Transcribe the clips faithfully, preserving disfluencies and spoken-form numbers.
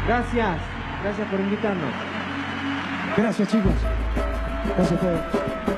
Gracias, gracias por invitarnos. Gracias, chicos. Gracias a todos.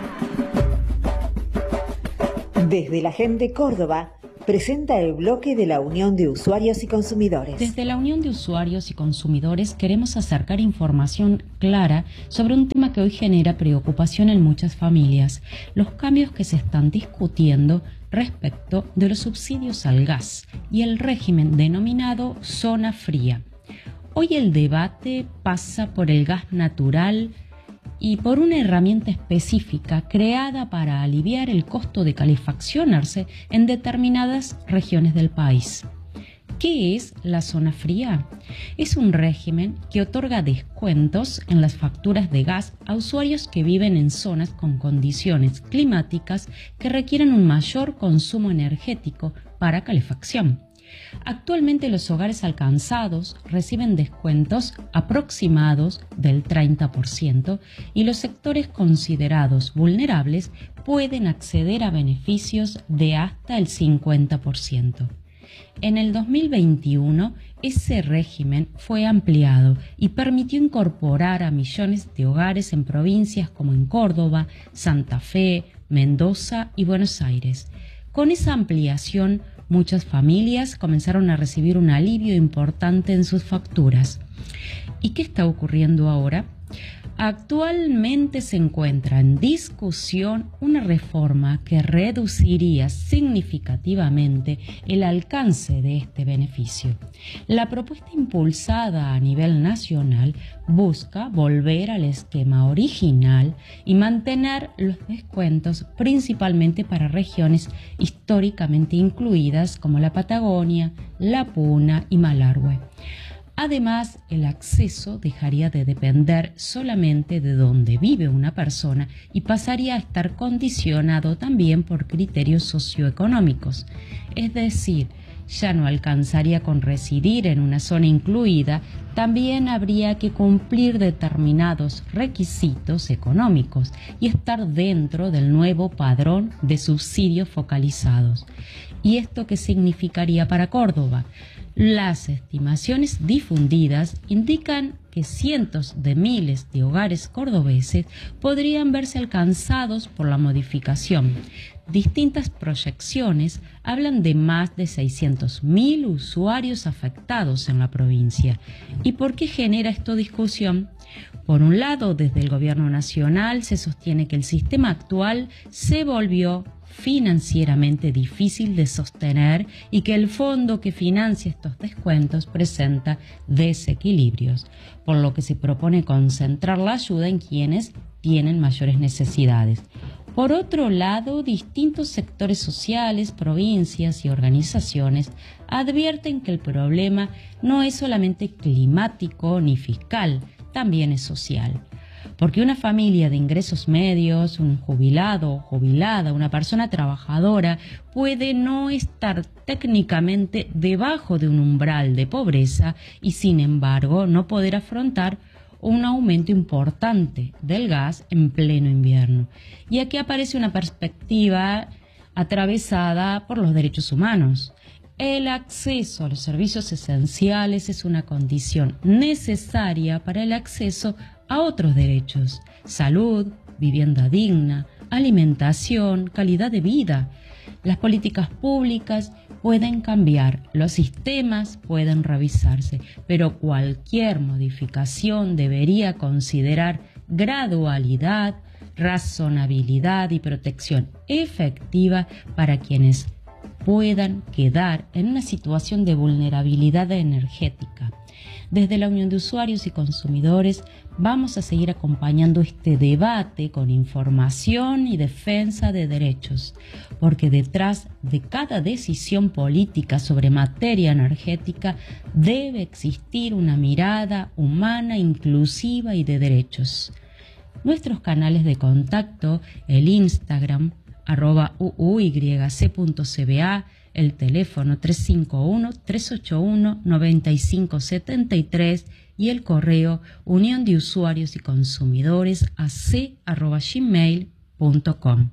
Desde la Gente Córdoba presenta el bloque de la Unión de Usuarios y Consumidores. Desde la Unión de Usuarios y Consumidores queremos acercar información clara sobre un tema que hoy genera preocupación en muchas familias: los cambios que se están discutiendo respecto de los subsidios al gas y el régimen denominado zona fría. Hoy el debate pasa por el gas natural y por una herramienta específica creada para aliviar el costo de calefaccionarse en determinadas regiones del país. ¿Qué es la zona fría? Es un régimen que otorga descuentos en las facturas de gas a usuarios que viven en zonas con condiciones climáticas que requieren un mayor consumo energético para calefacción. Actualmente los hogares alcanzados reciben descuentos aproximados del treinta por ciento y los sectores considerados vulnerables pueden acceder a beneficios de hasta el cincuenta por ciento. En el dos mil veintiuno, ese régimen fue ampliado y permitió incorporar a millones de hogares en provincias como en Córdoba, Santa Fe, Mendoza y Buenos Aires. Con esa ampliación, muchas familias comenzaron a recibir un alivio importante en sus facturas. ¿Y qué está ocurriendo ahora? Actualmente se encuentra en discusión una reforma que reduciría significativamente el alcance de este beneficio. La propuesta impulsada a nivel nacional busca volver al esquema original y mantener los descuentos principalmente para regiones históricamente incluidas como la Patagonia, la Puna y Malargüe. Además, el acceso dejaría de depender solamente de dónde vive una persona y pasaría a estar condicionado también por criterios socioeconómicos. Es decir, ya no alcanzaría con residir en una zona incluida, también habría que cumplir determinados requisitos económicos y estar dentro del nuevo padrón de subsidios focalizados. ¿Y esto qué significaría para Córdoba? Las estimaciones difundidas indican que cientos de miles de hogares cordobeses podrían verse alcanzados por la modificación. Distintas proyecciones hablan de más de seiscientos mil usuarios afectados en la provincia. ¿Y por qué genera esto discusión? Por un lado, desde el gobierno nacional se sostiene que el sistema actual se volvió financieramente difícil de sostener y que el fondo que financia estos descuentos presenta desequilibrios, por lo que se propone concentrar la ayuda en quienes tienen mayores necesidades. Por otro lado, distintos sectores sociales, provincias y organizaciones advierten que el problema no es solamente climático ni fiscal, también es social. Porque una familia de ingresos medios, un jubilado o jubilada, una persona trabajadora, puede no estar técnicamente debajo de un umbral de pobreza y, sin embargo, no poder afrontar un aumento importante del gas en pleno invierno. Y aquí aparece una perspectiva atravesada por los derechos humanos. El acceso a los servicios esenciales es una condición necesaria para el acceso a otros derechos: salud, vivienda digna, alimentación, calidad de vida. Las políticas públicas pueden cambiar, los sistemas pueden revisarse, pero cualquier modificación debería considerar gradualidad, razonabilidad y protección efectiva para quienes puedan quedar en una situación de vulnerabilidad energética. Desde la Unión de Usuarios y Consumidores vamos a seguir acompañando este debate con información y defensa de derechos, porque detrás de cada decisión política sobre materia energética debe existir una mirada humana, inclusiva y de derechos. Nuestros canales de contacto: el Instagram, arroba uyc.cba, el teléfono tres cinco uno, tres ocho uno, nueve cinco siete tres y el correo unión de usuarios y consumidores a c arroba gmail punto com.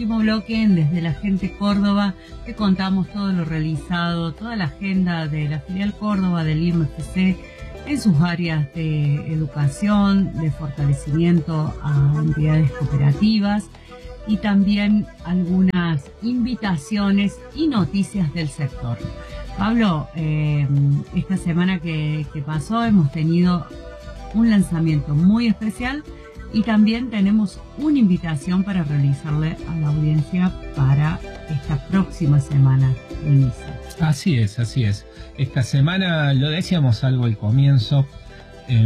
último bloque, en Desde la Gente Córdoba, te contamos todo lo realizado, toda la agenda de la filial Córdoba del I M F C en sus áreas de educación, de fortalecimiento a entidades cooperativas y también algunas invitaciones y noticias del sector. Pablo, eh, esta semana que, que pasó hemos tenido un lanzamiento muy especial y también tenemos una invitación para realizarle a la audiencia para esta próxima semana de inicio. Así es, así es. Esta semana, lo decíamos algo al comienzo, eh,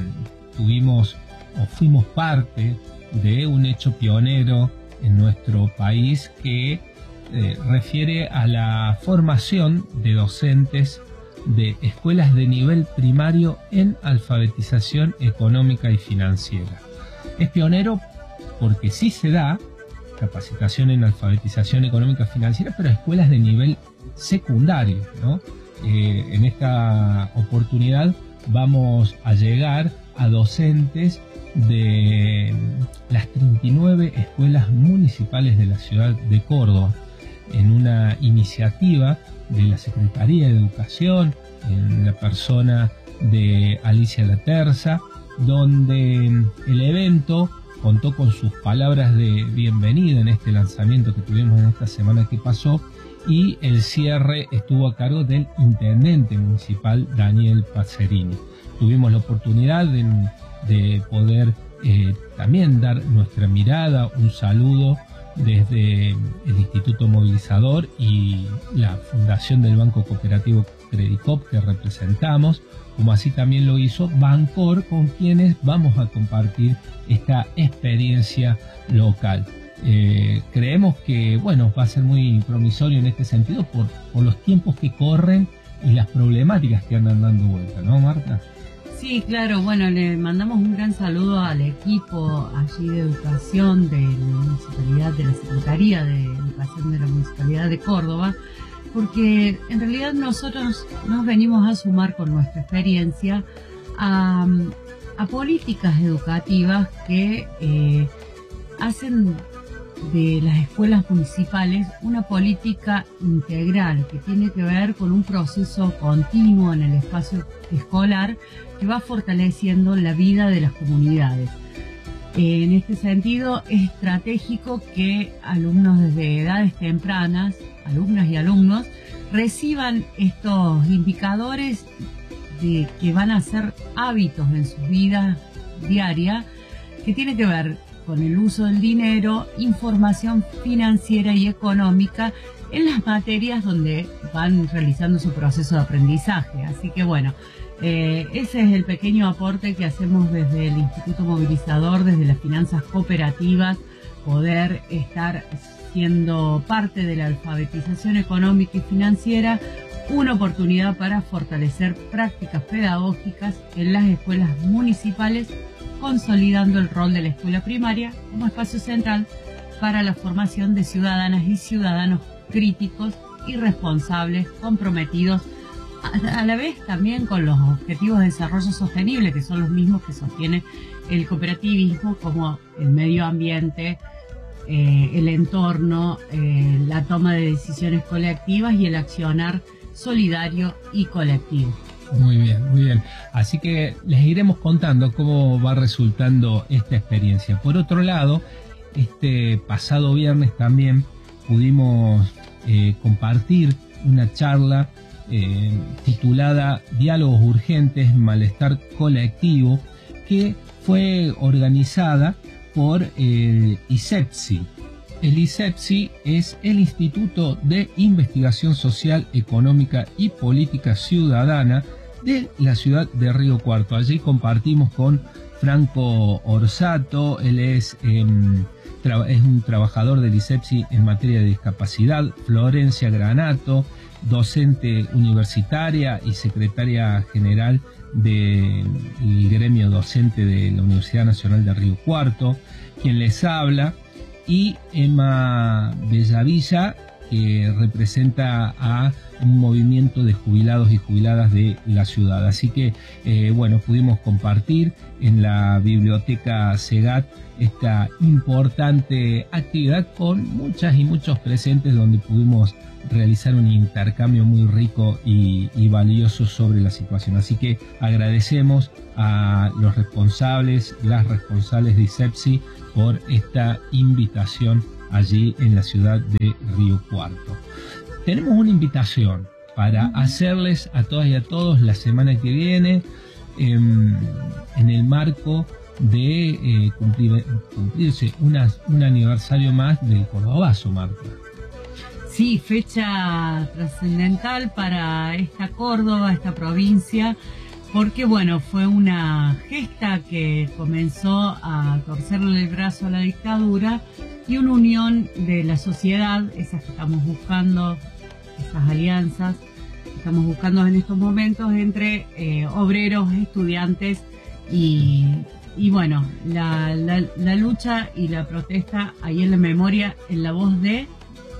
tuvimos o fuimos parte de un hecho pionero en nuestro país que eh, refiere a la formación de docentes de escuelas de nivel primario en alfabetización económica y financiera. Es pionero porque sí se da capacitación en alfabetización económica y financiera, pero a escuelas de nivel secundario, ¿no? Eh, en esta oportunidad vamos a llegar a docentes de las treinta y nueve escuelas municipales de la ciudad de Córdoba, en una iniciativa de la Secretaría de Educación, en la persona de Alicia Laterza, donde el evento contó con sus palabras de bienvenida en este lanzamiento que tuvimos en esta semana que pasó, y el cierre estuvo a cargo del intendente municipal Daniel Pazzerini. Tuvimos la oportunidad de, de poder eh, también dar nuestra mirada, un saludo desde el Instituto Movilizador y la Fundación del Banco Cooperativo Credicop que representamos, como así también lo hizo Bancor, con quienes vamos a compartir esta experiencia local. Eh, creemos que bueno, va a ser muy promisorio en este sentido por, por los tiempos que corren y las problemáticas que andan dando vuelta, ¿no, Marta? Sí, claro, bueno, le mandamos un gran saludo al equipo allí de educación de la municipalidad, de la Secretaría de Educación de la Municipalidad de Córdoba, porque en realidad nosotros nos venimos a sumar con nuestra experiencia a, a políticas educativas que eh, hacen de las escuelas municipales una política integral que tiene que ver con un proceso continuo en el espacio escolar que va fortaleciendo la vida de las comunidades. En este sentido, es estratégico que alumnos desde edades tempranas, alumnas y alumnos, reciban estos indicadores de que van a ser hábitos en su vida diaria, que tiene que ver con el uso del dinero, información financiera y económica en las materias donde van realizando su proceso de aprendizaje. Así que bueno, eh, ese es el pequeño aporte que hacemos desde el Instituto Movilizador, desde las finanzas cooperativas, poder estar siendo parte de la alfabetización económica y financiera, una oportunidad para fortalecer prácticas pedagógicas en las escuelas municipales, consolidando el rol de la escuela primaria como espacio central para la formación de ciudadanas y ciudadanos críticos y responsables, comprometidos a la vez también con los objetivos de desarrollo sostenible, que son los mismos que sostiene el cooperativismo, como el medio ambiente, eh, el entorno, eh, la toma de decisiones colectivas y el accionar solidario y colectivo. Muy bien, muy bien. Así que les iremos contando cómo va resultando esta experiencia. Por otro lado, este pasado viernes también pudimos eh, compartir una charla eh, titulada Diálogos Urgentes, Malestar Colectivo, que fue organizada por el ISEPSI. El ISEPSI es el Instituto de Investigación Social, Económica y Política Ciudadana de la ciudad de Río Cuarto. Allí compartimos con Franco Orsato, él es, eh, es un trabajador del ISEPSI en materia de discapacidad, Florencia Granato, docente universitaria y secretaria general del gremio docente de la Universidad Nacional de Río Cuarto, quien les habla, y Emma Bellavilla, que representa a un movimiento de jubilados y jubiladas de la ciudad. Así que, eh, bueno, pudimos compartir en la Biblioteca Segat esta importante actividad con muchas y muchos presentes, donde pudimos realizar un intercambio muy rico y, y valioso sobre la situación. Así que agradecemos a los responsables, las responsables de ISEPSI por esta invitación allí en la ciudad de Río Cuarto. Tenemos una invitación para hacerles a todas y a todos la semana que viene, eh, en el marco de eh, cumplir, cumplirse una, un aniversario más del Cordobazo, Marta. Sí, fecha trascendental para esta Córdoba, esta provincia, porque bueno, fue una gesta que comenzó a torcerle el brazo a la dictadura y una unión de la sociedad, esas que estamos buscando, esas alianzas que estamos buscando en estos momentos entre eh, obreros, estudiantes y, y bueno, la, la, la lucha y la protesta ahí en la memoria, en la voz de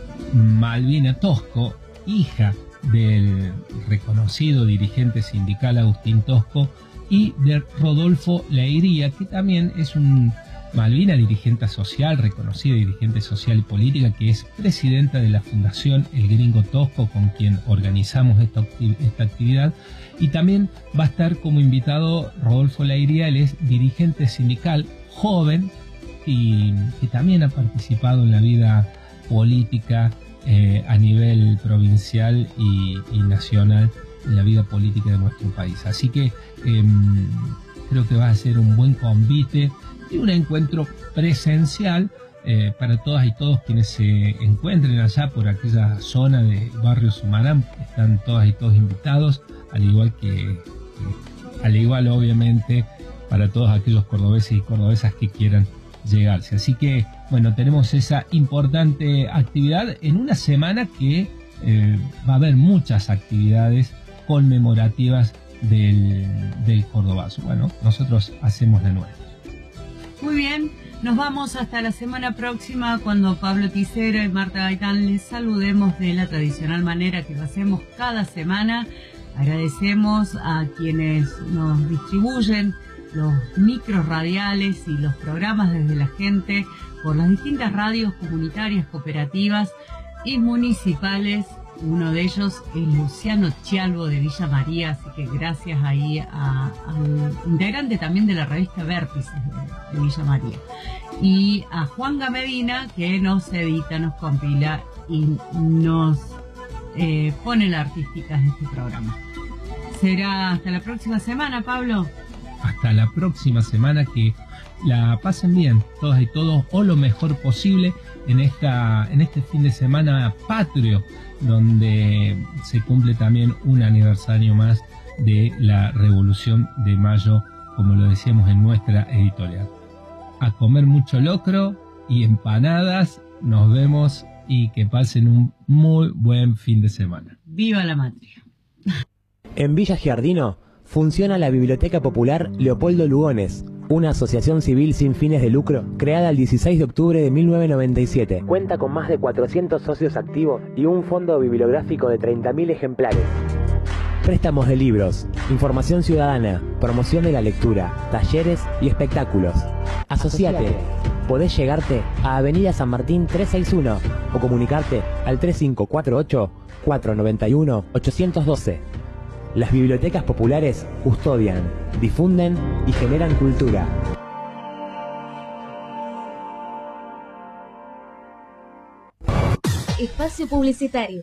Malvina Tosco, hija del reconocido dirigente sindical Agustín Tosco, y de Rodolfo Leiría, que también es un Malvina dirigente social, reconocida dirigente social y política, que es presidenta de la Fundación El Gringo Tosco, con quien organizamos esta, esta actividad. Y también va a estar como invitado Rodolfo Leiría, él es dirigente sindical joven y que también ha participado en la vida política eh, a nivel provincial y, y nacional, en la vida política de nuestro país. Así que eh, creo que va a ser un buen convite y un encuentro presencial eh, para todas y todos quienes se encuentren allá por aquella zona de Barrio Sumarán. Están todas y todos invitados, al igual que, que al igual obviamente para todos aquellos cordobeses y cordobesas que quieran llegarse. Así que, bueno, tenemos esa importante actividad en una semana que eh, va a haber muchas actividades conmemorativas del, del Cordobazo. Bueno, nosotros hacemos la nuestra. Muy bien, nos vamos hasta la semana próxima, cuando Pablo Ticero y Marta Gaitán les saludemos de la tradicional manera que lo hacemos cada semana. Agradecemos a quienes nos distribuyen los micros radiales y los programas desde la gente por las distintas radios comunitarias, cooperativas y municipales. Uno de ellos es Luciano Chialvo de Villa María, así que gracias ahí a, al integrante también de la revista Vértices de, de Villa María. Y a Juan Gamedina, que nos edita, nos compila y nos eh, pone la artística de este programa. Será hasta la próxima semana, Pablo. Hasta la próxima semana, que la pasen bien todas y todos, o lo mejor posible en esta en este fin de semana patrio, donde se cumple también un aniversario más de la Revolución de Mayo, como lo decíamos en nuestra editorial. A comer mucho locro y empanadas, nos vemos y que pasen un muy buen fin de semana. ¡Viva la matria! En Villa Giardino funciona la Biblioteca Popular Leopoldo Lugones, una asociación civil sin fines de lucro creada el dieciséis de octubre de mil novecientos noventa y siete. Cuenta con más de cuatrocientos socios activos y un fondo bibliográfico de treinta mil ejemplares. Préstamos de libros, información ciudadana, promoción de la lectura, talleres y espectáculos. Asociate. Podés llegarte a Avenida San Martín trescientos sesenta y uno o comunicarte al tres cinco cuatro ocho, cuatro nueve uno, ocho uno dos. Las bibliotecas populares custodian, difunden y generan cultura. Espacio publicitario.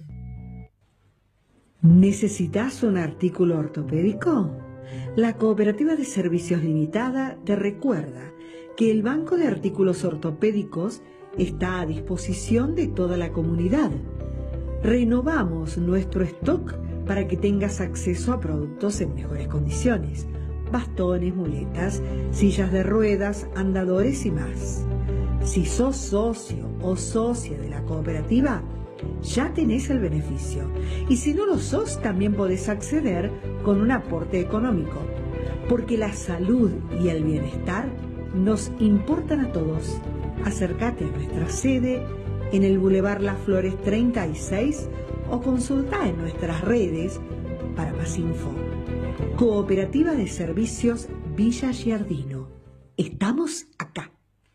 ¿Necesitas un artículo ortopédico? La Cooperativa de Servicios Limitada te recuerda que el Banco de Artículos Ortopédicos está a disposición de toda la comunidad. Renovamos nuestro stock para que tengas acceso a productos en mejores condiciones: bastones, muletas, sillas de ruedas, andadores y más. Si sos socio o socia de la cooperativa, ya tenés el beneficio. Y si no lo sos, también podés acceder con un aporte económico, porque la salud y el bienestar nos importan a todos. Acércate a nuestra sede en el Boulevard Las Flores treinta y seis o consulta en nuestras redes para más info. Cooperativa de Servicios Villa Giardino. Estamos acá.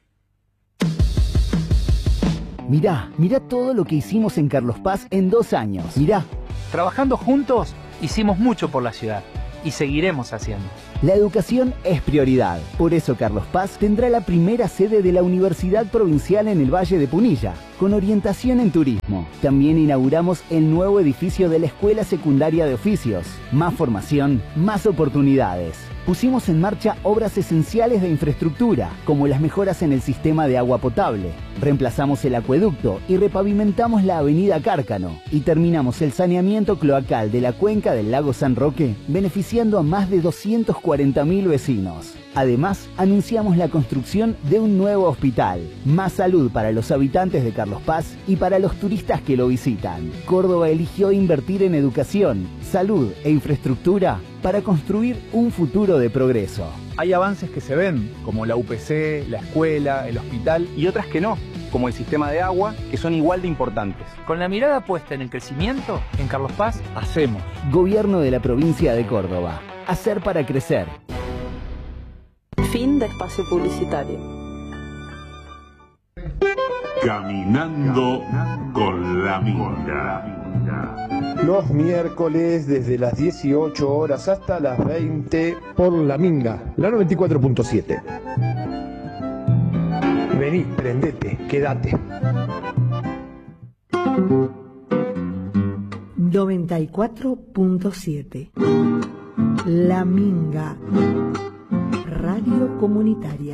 Mirá, mirá todo lo que hicimos en Carlos Paz en dos años. Mirá. Trabajando juntos, hicimos mucho por la ciudad y seguiremos haciendo. La educación es prioridad. Por eso Carlos Paz tendrá la primera sede de la Universidad Provincial en el Valle de Punilla, con orientación en turismo. También inauguramos el nuevo edificio de la Escuela Secundaria de Oficios. Más formación, más oportunidades. Pusimos en marcha obras esenciales de infraestructura, como las mejoras en el sistema de agua potable. Reemplazamos el acueducto y repavimentamos la avenida Cárcano. Y terminamos el saneamiento cloacal de la cuenca del lago San Roque, beneficiando a más de doscientos cuarenta mil vecinos. Además, anunciamos la construcción de un nuevo hospital. Más salud para los habitantes de Carlos Paz y para los turistas que lo visitan. Córdoba eligió invertir en educación, salud e infraestructura para construir un futuro de progreso. Hay avances que se ven, como la U P C, la escuela, el hospital, y otras que no, como el sistema de agua, que son igual de importantes. Con la mirada puesta en el crecimiento, en Carlos Paz, hacemos. Gobierno de la provincia de Córdoba. Hacer para crecer. Fin de espacio publicitario. Caminando con la Minga. Los miércoles desde las dieciocho horas hasta las veinte por La Minga, la noventa y cuatro punto siete. Vení, prendete, quédate. noventa y cuatro punto siete. La Minga, radio comunitaria.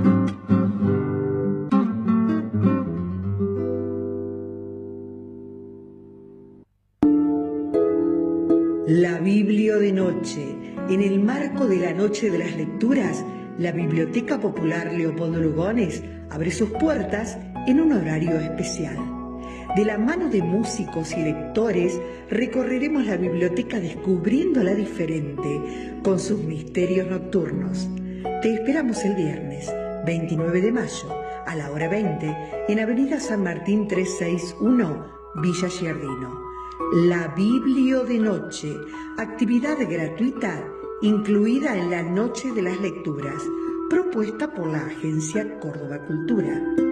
La Biblio de Noche. En el marco de la Noche de las Lecturas, la Biblioteca Popular Leopoldo Lugones abre sus puertas en un horario especial. De la mano de músicos y lectores, recorreremos la biblioteca descubriéndola diferente, con sus misterios nocturnos. Te esperamos el viernes, veintinueve de mayo, a la hora veinte, en Avenida San Martín trescientos sesenta y uno, Villa Giardino. La Biblio de Noche, actividad gratuita incluida en la Noche de las Lecturas, propuesta por la Agencia Córdoba Cultura.